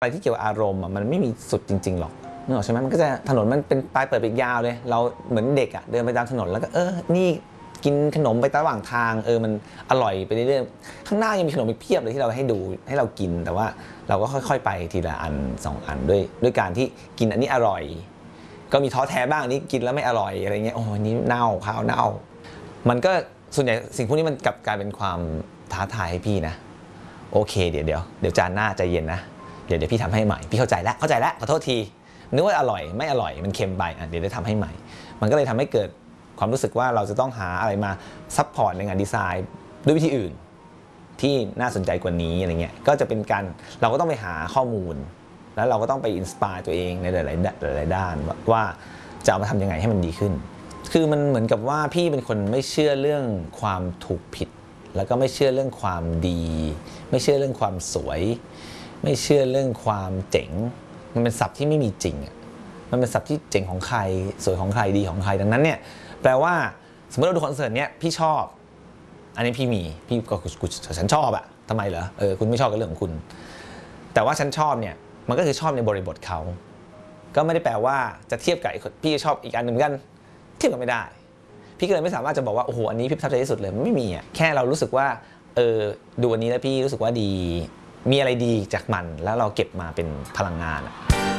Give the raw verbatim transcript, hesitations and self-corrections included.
อะไรที่เกี่ยวกับอารมณ์มันไม่มีสุดจริงๆหรอกนึกออกใช่ไหมมันก็จะถนนมันเป็นปลายเปิดไปยาวเลยเราเหมือนเด็กอ่ะเดินไปตามถนนแล้วก็เออนี่กินขนมไประหว่างทางเออมันอร่อยไปเรื่อยๆข้างหน้ายังมีขนมอีกเพียบเลยที่เราให้ดูให้เรากินแต่ว่าเราก็ค่อยๆไปทีละอันสองอันด้วยด้วยการที่กินอันนี้อร่อยก็มีท้อแท้บ้างอันนี้กินแล้วไม่อร่อยอะไรเงี้ยโอ้นี้เน่าข้าวเน่ามันก็ส่วนใหญ่สิ่งพวกนี้มันกลับกลายเป็นความท้าทายให้พี่นะโอเคเดี๋ยวเดี๋ยวเดี๋ยวจานหน้าใจเย็นนะเดี๋ยวเดี๋ยวพี่ทำให้ใหม่พี่เข้าใจแล้วเข้าใจแล้วขอโทษทีนึกว่าอร่อยไม่อร่อยมันเค็มไปอ่ะเดี๋ยวได้ทำให้ใหม่มันก็เลยทำให้เกิดความรู้สึกว่าเราจะต้องหาอะไรมาซัพพอร์ตในงานดีไซน์ด้วยวิธีอื่นที่น่าสนใจกว่านี้อะไรเงี้ยก็จะเป็นการเราก็ต้องไปหาข้อมูลแล้วเราก็ต้องไปอินสปายตัวเองในหลายๆหลายๆด้านว่าจะเอามาทำยังไงให้มันดีขึ้นคือมันเหมือนกับว่าพี่เป็นคนไม่เชื่อเรื่องความถูกผิดแล้วก็ไม่เชื่อเรื่องความดีไม่เชื่อเรื่องความสวยไม่เชื่อเรื่องความเจ๋งมันเป็นศัพท์ที่ไม่มีจริงอ่ะมันเป็นศัพท์ที่เจ๋งของใครสวยของใครดีของใครดังนั้นเนี่ยแปลว่าสมมติเราดูคอนเสิร์ตเนี้ยพี่ชอบอันนี้พี่มีพี่ก็กูฉันชอบอะทำไมเหรอเออคุณไม่ชอบก็เรื่องของคุณแต่ว่าฉันชอบเนี่ยมันก็คือชอบในบริบทเขาก็ไม่ได้แปลว่าจะเทียบกับพี่ชอบอีกอันหนึ่งกันเทียบกันไม่ได้พี่ก็เลยไม่สามารถจะบอกว่าโอ้โหอันนี้พี่ประทับใจที่สุดเลยไม่มีอ่ะแค่เรารู้สึกว่าเออดูอันนี้แล้วพี่รู้สึกว่าดีมีอะไรดีจากมันแล้วเราเก็บมาเป็นพลังงาน